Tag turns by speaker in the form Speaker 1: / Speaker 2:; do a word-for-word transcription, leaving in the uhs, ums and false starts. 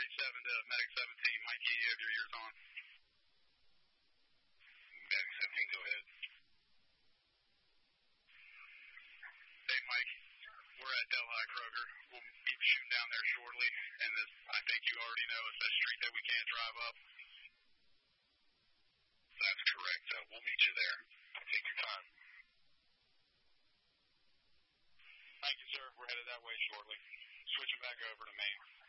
Speaker 1: eighty-seven to Medic seventeen. Mike, you have your ears on. Medic seventeen, go ahead. Hey, Mike, we're at Delhi Kroger. We'll be shooting down there shortly, and this, I think you already know it's a street that we can't drive up. That's correct. Uh, we'll meet you there. Take your time. Thank you, sir. We're headed that way shortly. Switching back over to me.